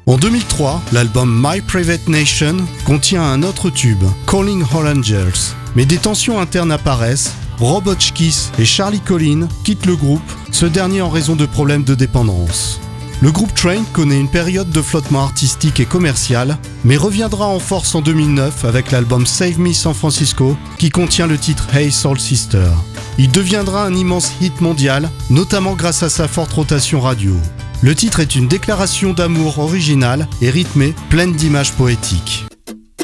En 2003, l'album My Private Nation contient un autre tube, Calling All Angels. Mais des tensions internes apparaissent, Rob Hotchkiss et Charlie Collins quittent le groupe, ce dernier en raison de problèmes de dépendance. Le groupe Train connaît une période de flottement artistique et commercial, mais reviendra en force en 2009 avec l'album Save Me San Francisco, qui contient le titre Hey Soul Sister. Il deviendra un immense hit mondial, notamment grâce à sa forte rotation radio. Le titre est une déclaration d'amour originale et rythmée, pleine d'images poétiques.